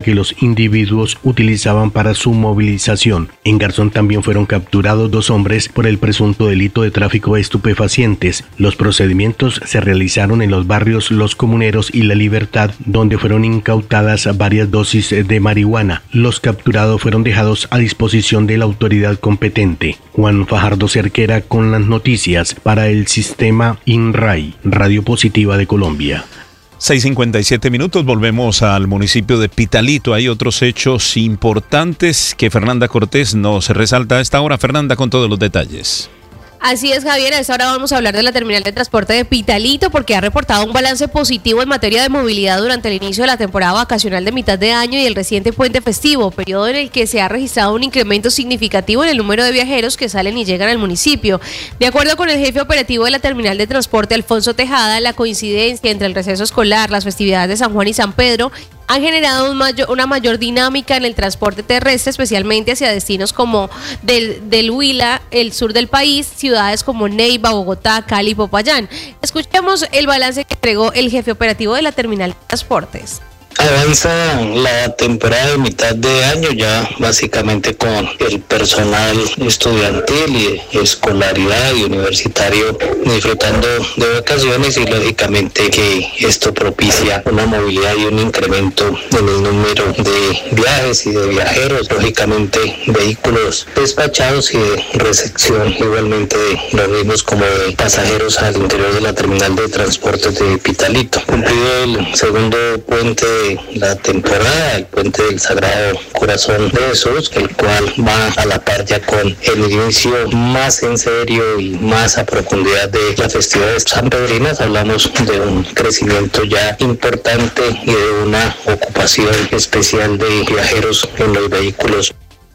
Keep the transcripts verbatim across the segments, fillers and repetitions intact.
que los individuos utilizaban para su movilización. En Garzón también fueron capturados dos hombres por el presunto delito de tráfico de estupefacientes. Los procedimientos se realizaron en los barrios Los Comuneros y La Libertad, donde fueron incautadas varias dosis de marihuana. Los capturados fueron dejados a disposición de la autoridad competente. Juan Fajardo Cerquera con las noticias para el sistema INRAI, Radio Positiva de Colombia. seis cincuenta y siete minutos, volvemos al municipio de Pitalito. Hay otros hechos importantes que Fernanda Cortés nos resalta a esta hora. Fernanda, con todos los detalles. Así es, Javier, a esta hora vamos a hablar de la terminal de transporte de Pitalito porque ha reportado un balance positivo en materia de movilidad durante el inicio de la temporada vacacional de mitad de año y el reciente puente festivo, periodo en el que se ha registrado un incremento significativo en el número de viajeros que salen y llegan al municipio. De acuerdo con el jefe operativo de la terminal de transporte, Alfonso Tejada, la coincidencia entre el receso escolar, las festividades de San Juan y San Pedro han generado un mayor, una mayor dinámica en el transporte terrestre, especialmente hacia destinos como del, del Huila, el sur del país, ciudades como Neiva, Bogotá, Cali y Popayán. Escuchemos el balance que entregó el jefe operativo de la terminal de transportes. Avanza la temporada de mitad de año ya básicamente con el personal estudiantil y escolaridad y universitario disfrutando de vacaciones y lógicamente que esto propicia una movilidad y un incremento en el número de viajes y de viajeros, lógicamente vehículos despachados y de recepción igualmente de los mismos como de pasajeros al interior de la terminal de transportes de Pitalito. Cumplido el segundo puente de la temporada, el puente del Sagrado Corazón de Jesús, el cual va a la par ya con el inicio más en serio y más a profundidad de las festividades sanpedrinas. Hablamos de un crecimiento ya importante y de una ocupación especial de viajeros en los vehículos.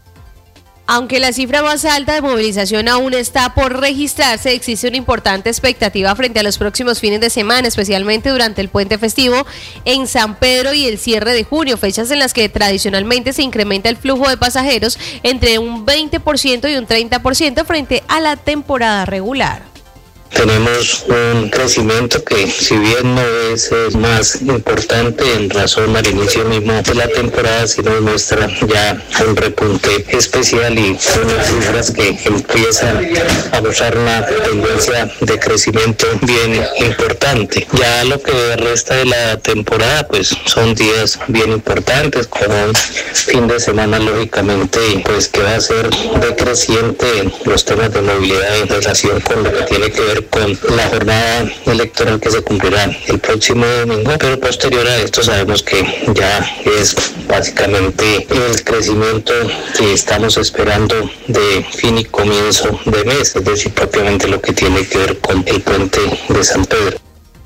Aunque la cifra más alta de movilización aún está por registrarse, existe una importante expectativa frente a los próximos fines de semana, especialmente durante el puente festivo en San Pedro y el cierre de junio, fechas en las que tradicionalmente se incrementa el flujo de pasajeros entre un veinte por ciento y un treinta por ciento frente a la temporada regular. Tenemos un crecimiento que, si bien no es el más importante en razón al inicio mismo de la temporada, sí nos muestra ya un repunte especial y unas cifras que empiezan a mostrar una tendencia de crecimiento bien importante. Ya lo que resta de la temporada, pues son días bien importantes, como un fin de semana lógicamente, pues que va a ser decreciente en los temas de movilidad en relación con lo que tiene que ver con la jornada electoral que se cumplirá el próximo domingo, pero posterior a esto sabemos que ya es básicamente el crecimiento que estamos esperando de fin y comienzo de mes, es decir, propiamente lo que tiene que ver con el puente de San Pedro.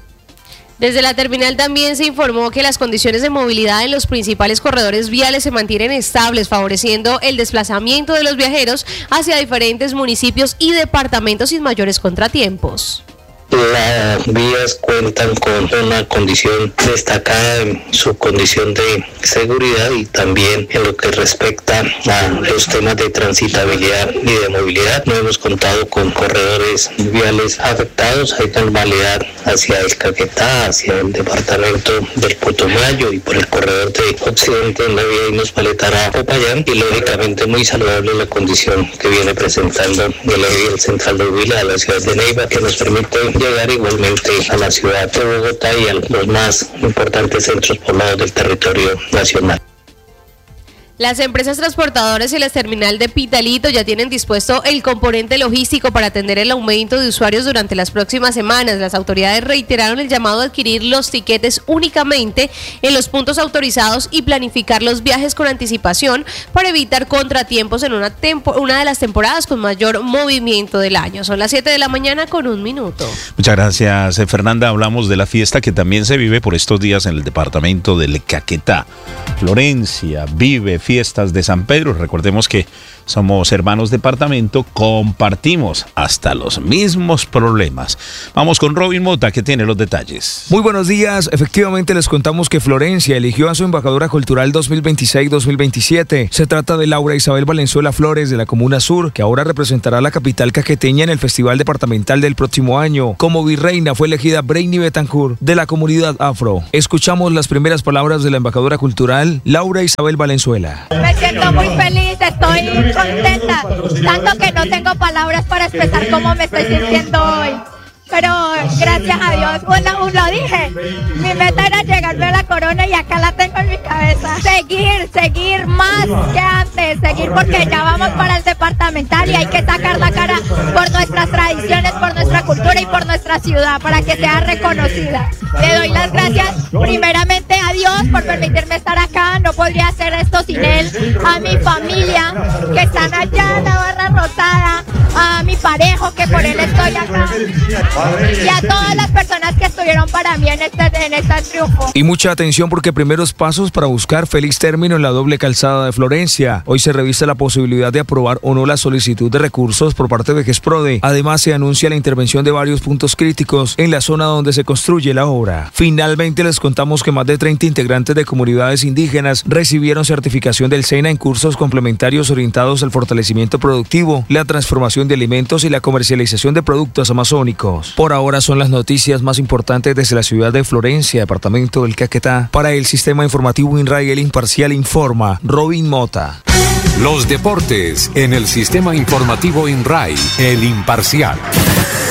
Desde la terminal también se informó que las condiciones de movilidad en los principales corredores viales se mantienen estables, favoreciendo el desplazamiento de los viajeros hacia diferentes municipios y departamentos sin mayores contratiempos. Las vías cuentan con una condición destacada en su condición de seguridad y también en lo que respecta a los temas de transitabilidad y de movilidad. No hemos contado con corredores viales afectados. Hay normalidad hacia el Caquetá, hacia el departamento del Putumayo y por el corredor de Occidente en la vía Inos Paletara Popayán, y lógicamente muy saludable la condición que viene presentando el eje central de Huila a la ciudad de Neiva, que nos permite llegar igualmente a la ciudad de Bogotá y a los más importantes centros poblados del territorio nacional. Las empresas transportadoras y la terminal de Pitalito ya tienen dispuesto el componente logístico para atender el aumento de usuarios durante las próximas semanas. Las autoridades reiteraron el llamado a adquirir los tiquetes únicamente en los puntos autorizados y planificar los viajes con anticipación para evitar contratiempos en una, tempo, una de las temporadas con mayor movimiento del año. Son las siete de la mañana con un minuto. Muchas gracias, Fernanda. Hablamos de la fiesta que también se vive por estos días en el departamento del Caquetá. Florencia vive fiestas de San Pedro. Recordemos que somos hermanos departamento, compartimos hasta los mismos problemas. Vamos con Robin Mota, que tiene los detalles. Muy buenos días. Efectivamente les contamos que Florencia eligió a su embajadora cultural dos mil veintiséis dos mil veintisiete. Se trata de Laura Isabel Valenzuela Flores, de la Comuna Sur, que ahora representará a la capital caqueteña en el Festival Departamental del próximo año. Como virreina fue elegida Brainy Betancourt, de la comunidad afro. Escuchamos las primeras palabras de la embajadora cultural, Laura Isabel Valenzuela. Me siento muy feliz, estoy contenta, tanto que no tengo palabras para expresar cómo me estoy sintiendo hoy. Pero gracias a Dios, bueno, lo dije, mi meta era llegarme a la corona y acá la tengo en mi cabeza. Seguir, seguir más que antes, seguir porque ya vamos para el departamental y hay que sacar la cara por nuestras tradiciones, por nuestra cultura y por nuestra ciudad para que sea reconocida. Le doy las gracias primeramente a Dios por permitirme estar acá, no podría hacer esto sin él, a mi familia que están allá en la Barra Rosada, a mi parejo que por él estoy acá. Y a todas las personas que estuvieron para mí en este, en este triunfo. Y mucha atención porque primeros pasos para buscar feliz término en la doble calzada de Florencia. Hoy se revisa la posibilidad de aprobar o no la solicitud de recursos por parte de GESPRODE. Además se anuncia la intervención de varios puntos críticos en la zona donde se construye la obra. Finalmente les contamos que más de treinta integrantes de comunidades indígenas recibieron certificación del SENA en cursos complementarios orientados al fortalecimiento productivo, la transformación de alimentos y la comercialización de productos amazónicos. Por ahora son las noticias más importantes desde la ciudad de Florencia, departamento del Caquetá. Para el Sistema Informativo INRAI, el Imparcial informa, Robin Mota. Los deportes en el Sistema Informativo INRAI, el Imparcial.